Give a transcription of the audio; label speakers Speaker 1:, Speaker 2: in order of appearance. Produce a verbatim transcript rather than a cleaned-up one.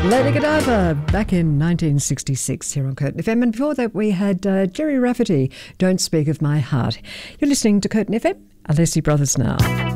Speaker 1: Lady Godiva back in nineteen sixty-six here on Curtin F M. And before that we had uh, Jerry Rafferty, Don't Speak of My Heart. You're listening to Curtin F M. Alessi Brothers now.